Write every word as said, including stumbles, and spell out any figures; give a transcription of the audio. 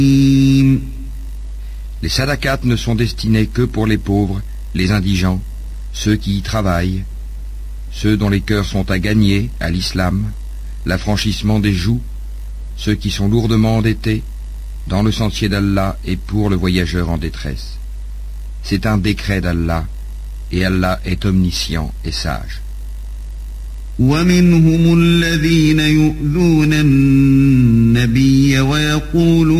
Les sadaqat ne sont destinés que pour les pauvres, les indigents, ceux qui y travaillent, ceux dont les cœurs sont à gagner à l'islam, l'affranchissement des joues, ceux qui sont lourdement endettés, dans le sentier d'Allah et pour le voyageur en détresse. C'est un décret d'Allah, et Allah est omniscient et sage. ومنهم الذين يؤذون النبي ويقولون